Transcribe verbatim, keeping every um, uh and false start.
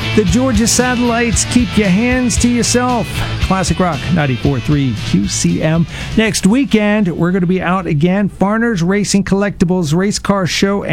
The Georgia Satellites, Keep Your Hands to Yourself. Classic Rock, ninety-four point three Q C M. Next weekend, we're going to be out again. Farners Racing Collectibles Race Car Show